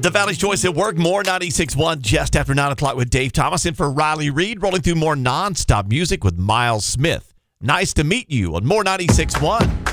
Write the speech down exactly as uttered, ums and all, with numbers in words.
The Valley's Choice at Work, more ninety-six point one just after nine o'clock with Dave Thomas. In for Riley Reed, rolling through more nonstop music with Miles Smith. Nice to meet you on more ninety-six point one.